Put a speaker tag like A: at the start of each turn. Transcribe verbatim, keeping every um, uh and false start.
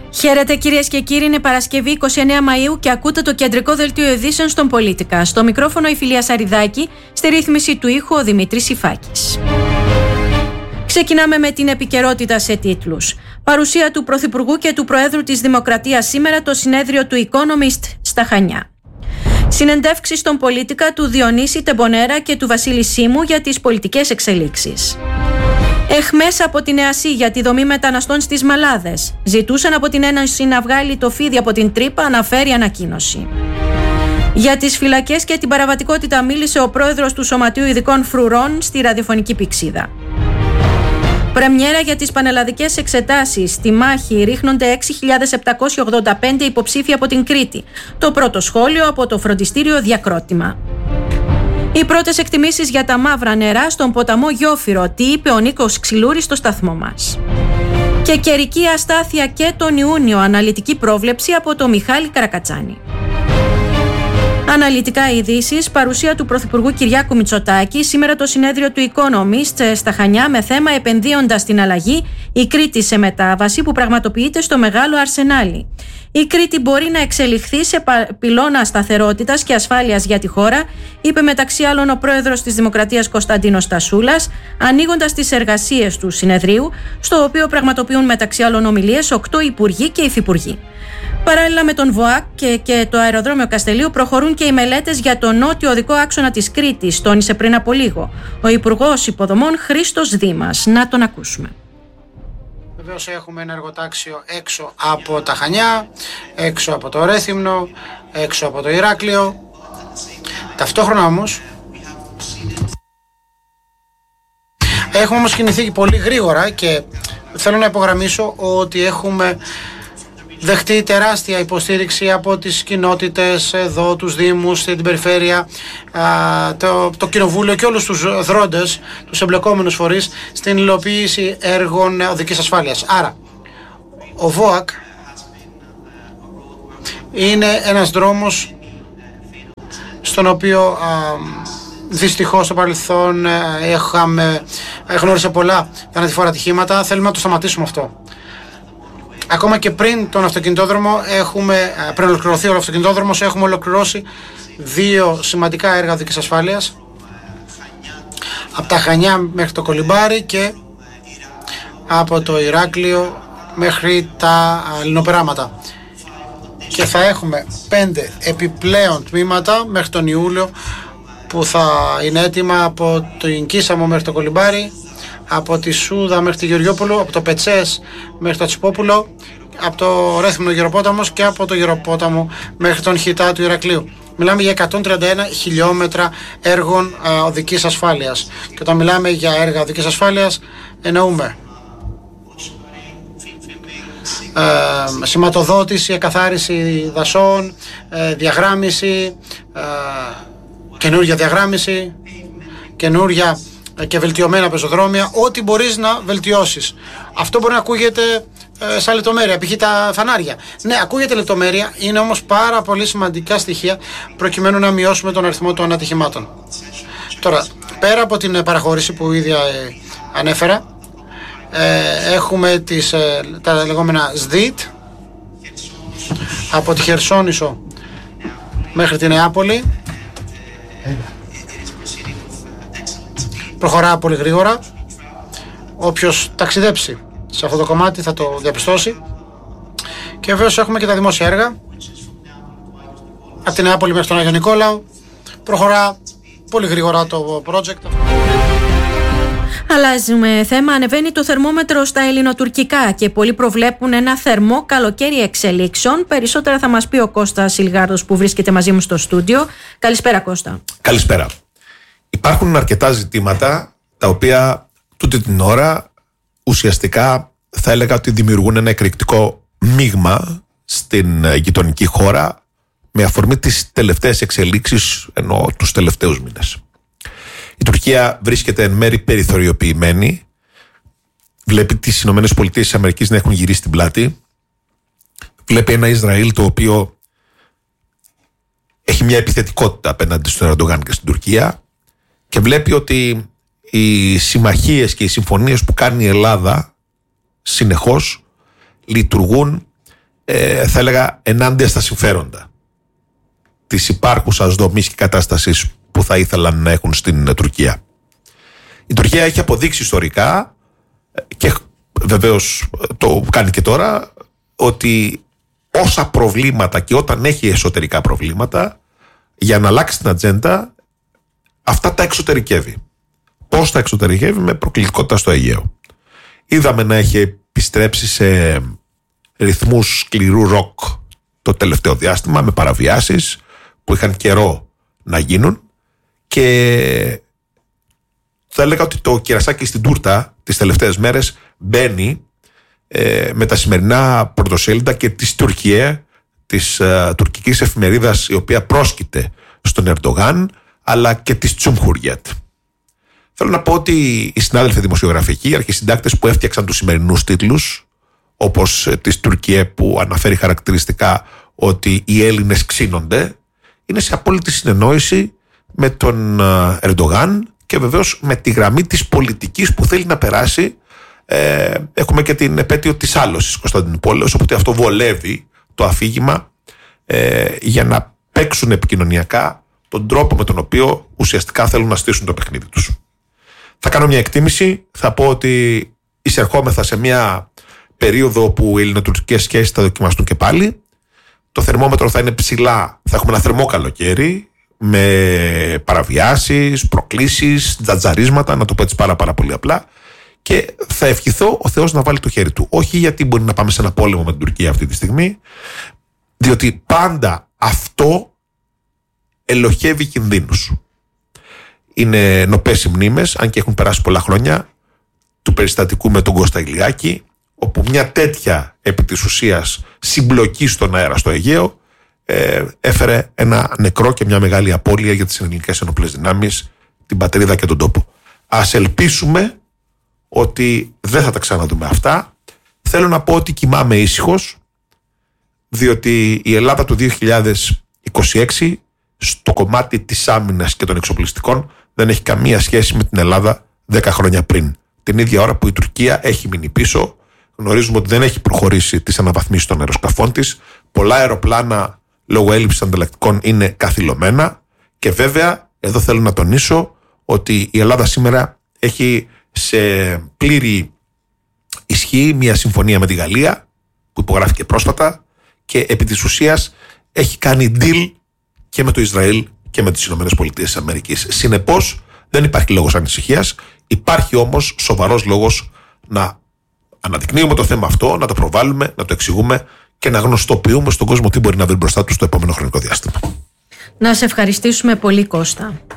A: Χαίρετε κυρίες και κύριοι, είναι Παρασκευή εικοστή ενάτη Μαΐου και ακούτε το κεντρικό δελτίο ειδήσεων στον Πολίτικα. Στο μικρόφωνο η Φιλία Σαριδάκη, στη ρύθμιση του ήχου ο Δημήτρης Υφάκης. Ξεκινάμε με την επικαιρότητα σε τίτλους. Παρουσία του Πρωθυπουργού και του Προέδρου της Δημοκρατίας σήμερα το συνέδριο του Economist στα Χανιά. Συνεντεύξεις στον Πολίτικα του Διονύση Τεμπονέρα και του Βασίλη Σίμου για τις πολιτικές εξελίξεις. Εχμές από την ΕΑΣΥ για τη δομή μεταναστών στις Μαλάδες. Ζητούσαν από την Ένωση να βγάλει το φίδι από την τρύπα, αναφέρει ανακοίνωση. Για τις φυλακές και την παραβατικότητα μίλησε ο πρόεδρος του Σωματείου Ειδικών Φρουρών στη ραδιοφωνική πηξίδα. Πρεμιέρα για τις πανελλαδικές εξετάσεις. Στη μάχη ρίχνονται έξι χιλιάδες επτακόσιοι ογδόντα πέντε υποψήφοι από την Κρήτη. Το πρώτο σχόλιο από το φροντιστήριο Διακρότημα. Οι πρώτες εκτιμήσεις για τα μαύρα νερά στον ποταμό Γιόφυρο. Τι είπε ο Νίκος Ξυλούρης στο σταθμό μας. Και καιρική αστάθεια και τον Ιούνιο. Αναλυτική πρόβλεψη από το Μιχάλη Καρακατσάνη. Αναλυτικά ειδήσεις, παρουσία του Πρωθυπουργού Κυριάκου Μητσοτάκη, σήμερα το συνέδριο του Economist στα Χανιά με θέμα επενδύοντας στην αλλαγή, η Κρήτη σε μετάβαση που πραγματοποιείται στο Μεγάλο Αρσενάλι. Η Κρήτη μπορεί να εξελιχθεί σε πυλώνα σταθερότητας και ασφάλειας για τη χώρα, είπε μεταξύ άλλων ο πρόεδρος της Δημοκρατίας Κωνσταντίνος Τασούλας, ανοίγοντας τις εργασίες του συνεδρίου, στο οποίο πραγματοποιούν μεταξύ άλλων ομιλίες οκτώ υπουργοί και υφυπουργοί. Παράλληλα με τον ΒΟΑΚ και, και το αεροδρόμιο Καστελίου προχωρούν και οι μελέτες για τον νότιο οδικό άξονα της Κρήτης, τόνισε πριν από λίγο ο Υπουργός Υποδομών Χρήστος Δήμας. Να τον ακούσουμε.
B: Βεβαίως έχουμε ένα εργοτάξιο έξω από τα Χανιά, έξω από το Ρέθυμνο, έξω από το Ηράκλειο. Ταυτόχρονα όμως έχουμε όμως κινηθεί πολύ γρήγορα και θέλω να υπογραμμίσω ότι έχουμε δεχτεί τεράστια υποστήριξη από τις κοινότητες εδώ, τους δήμους, την περιφέρεια, το, το κοινοβούλιο και όλους τους δρόντες, τους εμπλεκόμενους φορείς στην υλοποίηση έργων οδικής ασφάλειας. Άρα, ο ΒΟΑΚ είναι ένας δρόμος στον οποίο α, δυστυχώς στο παρελθόν είχαμε γνώρισε πολλά θανατηφόρα ατυχήματα. Θέλουμε να το σταματήσουμε αυτό. Ακόμα και πριν τον αυτοκινητόδρομο, έχουμε, πριν ολοκληρωθεί ο αυτοκινητόδρομος, έχουμε ολοκληρώσει δύο σημαντικά έργα οδικής ασφάλειας. Από τα Χανιά μέχρι το Κολυμπάρι και από το Ηράκλειο μέχρι τα λινοπεράματα. Και θα έχουμε πέντε επιπλέον τμήματα μέχρι τον Ιούλιο που θα είναι έτοιμα από το Ινκίσαμο μέχρι το Κολυμπάρι, από τη Σούδα μέχρι τη Γεωργιόπουλο, από το Πετσές μέχρι το Τσιπόπουλο, από το Ρέθυμνο Γεροπόταμος και από το Γεροπόταμο μέχρι τον Χιτά του Ηρακλείου. Μιλάμε για εκατόν τριάντα ένα χιλιόμετρα έργων α, οδικής ασφάλειας. Και όταν μιλάμε για έργα οδικής ασφάλειας εννοούμε ε, σηματοδότηση, εκαθάριση δασών, ε, διαγράμμιση, ε, καινούργια διαγράμμιση, καινούργια και βελτιωμένα πεζοδρόμια, ό,τι μπορείς να βελτιώσεις. Αυτό μπορεί να ακούγεται ε, σαν λεπτομέρεια, π.χ. τα φανάρια. Ναι, ακούγεται λεπτομέρεια, είναι όμως πάρα πολύ σημαντικά στοιχεία προκειμένου να μειώσουμε τον αριθμό των ατυχημάτων. Τώρα, πέρα από την παραχώρηση που ήδη ε, ανέφερα, ε, έχουμε τις, ε, τα λεγόμενα ΣΔΙΤ από τη Χερσόνησο μέχρι την Νεάπολη. Προχωρά πολύ γρήγορα. Όποιος ταξιδέψει σε αυτό το κομμάτι θα το διαπιστώσει. Και βέβαια έχουμε και τα δημόσια έργα. Από την Νεάπολη μέχρι τον Άγιο Νικόλαο προχωρά πολύ γρήγορα το project.
A: Αλλάζουμε θέμα. Ανεβαίνει το θερμόμετρο στα ελληνοτουρκικά και πολλοί προβλέπουν ένα θερμό καλοκαίρι εξελίξεων. Περισσότερα θα μας πει ο Κώστας Σιλγάρδος που βρίσκεται μαζί μου στο στούντιο. Καλησπέρα Κώστα.
C: Καλησπέρα. Υπάρχουν αρκετά ζητήματα τα οποία τούτη την ώρα ουσιαστικά θα έλεγα ότι δημιουργούν ένα εκρηκτικό μείγμα στην γειτονική χώρα με αφορμή τις τελευταίες εξελίξεις, ενώ τους τελευταίους μήνες. Η Τουρκία βρίσκεται εν μέρει περιθωριοποιημένη, βλέπει τις ΗΠΑ να έχουν γυρίσει την πλάτη, βλέπει ένα Ισραήλ το οποίο έχει μια επιθετικότητα απέναντι στον Ερντογάν και στην Τουρκία και βλέπει ότι οι συμμαχίες και οι συμφωνίες που κάνει η Ελλάδα συνεχώς λειτουργούν ε, θα έλεγα ενάντια στα συμφέροντα της υπάρχουσας δομής και κατάστασης που θα ήθελαν να έχουν στην Τουρκία. Η Τουρκία έχει αποδείξει ιστορικά και βεβαίως το κάνει και τώρα ότι όσα προβλήματα και όταν έχει εσωτερικά προβλήματα, για να αλλάξει την ατζέντα, αυτά τα εξωτερικεύει. Πώς τα εξωτερικεύει? Με προκλητικότητα στο Αιγαίο. Είδαμε να έχει επιστρέψει σε ρυθμούς σκληρού ροκ το τελευταίο διάστημα, με παραβιάσεις που είχαν καιρό να γίνουν, και θα έλεγα ότι το κερασάκι στην τούρτα τις τελευταίες μέρες μπαίνει ε, με τα σημερινά πρωτοσέλιδα και της Τουρκία, της ε, τουρκικής εφημερίδας, η οποία πρόσκειται στον Ερντογάν, αλλά και της Cumhuriyet. Θέλω να πω ότι οι συνάδελφοι δημοσιογραφικοί, οι αρχισυντάκτες που έφτιαξαν τους σημερινούς τίτλους, όπως της Τουρκία που αναφέρει χαρακτηριστικά ότι οι Έλληνες ξύνονται, είναι σε απόλυτη συνεννόηση με τον Ερντογάν και βεβαίως με τη γραμμή της πολιτικής που θέλει να περάσει. Ε, έχουμε και την επέτειο της άλωσης Κωνσταντινούπολης, οπότε αυτό βολεύει το αφήγημα ε, για να παίξουν επικοινωνιακά τον τρόπο με τον οποίο ουσιαστικά θέλουν να στήσουν το παιχνίδι τους. Θα κάνω μια εκτίμηση, θα πω ότι εισερχόμεθα σε μια περίοδο όπου οι ελληνοτουρκικές σχέσεις θα δοκιμαστούν και πάλι. Το θερμόμετρο θα είναι ψηλά, θα έχουμε ένα θερμό καλοκαίρι με παραβιάσεις, προκλήσεις, τζατζαρίσματα, να το πω έτσι πάρα, πάρα πολύ απλά, και θα ευχηθώ ο Θεός να βάλει το χέρι του. Όχι γιατί μπορεί να πάμε σε ένα πόλεμο με την Τουρκία αυτή τη στιγμή, διότι πάντα αυτό ελοχεύει κινδύνους. Είναι νοπές οι μνήμες, αν και έχουν περάσει πολλά χρόνια, του περιστατικού με τον Κώστα Ηλιάκη, όπου μια τέτοια επί της ουσίας συμπλοκή στον αέρα στο Αιγαίο ε, έφερε ένα νεκρό και μια μεγάλη απώλεια για τις ελληνικές ενόπλες δυνάμεις, την πατρίδα και τον τόπο. Ας ελπίσουμε ότι δεν θα τα ξαναδούμε αυτά. Θέλω να πω ότι κοιμάμαι ήσυχος, διότι η Ελλάδα του δύο χιλιάδες είκοσι έξι στο κομμάτι της άμυνας και των εξοπλιστικών δεν έχει καμία σχέση με την Ελλάδα δέκα χρόνια πριν. Την ίδια ώρα που η Τουρκία έχει μείνει πίσω, γνωρίζουμε ότι δεν έχει προχωρήσει τις αναβαθμίσεις των αεροσκαφών της, πολλά αεροπλάνα λόγω έλλειψης ανταλλακτικών είναι καθυλωμένα, και βέβαια εδώ θέλω να τονίσω ότι η Ελλάδα σήμερα έχει σε πλήρη ισχύ μια συμφωνία με τη Γαλλία που υπογράφηκε πρόσφατα, και επί της ουσίας έχει κάνει deal και με το Ισραήλ και με τις Ηνωμένες Πολιτείες της Αμερικής. Συνεπώς δεν υπάρχει λόγος ανησυχίας, υπάρχει όμως σοβαρός λόγος να αναδεικνύουμε το θέμα αυτό, να το προβάλλουμε, να το εξηγούμε και να γνωστοποιούμε στον κόσμο τι μπορεί να βρει μπροστά του στο επόμενο χρονικό διάστημα.
A: Να σε ευχαριστήσουμε πολύ, Κώστα.